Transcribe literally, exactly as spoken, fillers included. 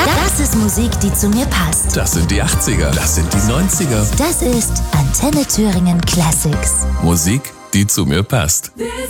Das ist Musik, die zu mir passt. Das sind die achtziger, das sind die neunziger. Das ist Antenne Thüringen Classics. Musik, die zu mir passt. This